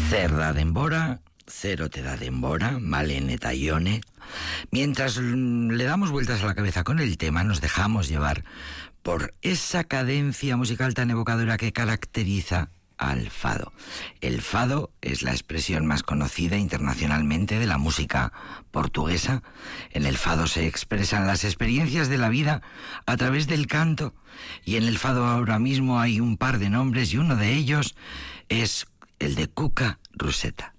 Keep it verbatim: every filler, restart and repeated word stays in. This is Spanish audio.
Cerda d'Embora, Cero te da d'Embora, Malene Tallone. Mientras le damos vueltas a la cabeza con el tema, nos dejamos llevar por esa cadencia musical tan evocadora que caracteriza al fado. El fado es la expresión más conocida internacionalmente de la música portuguesa. En el fado se expresan las experiencias de la vida a través del canto, y en el fado ahora mismo hay un par de nombres y uno de ellos es el de Cuca Roseta.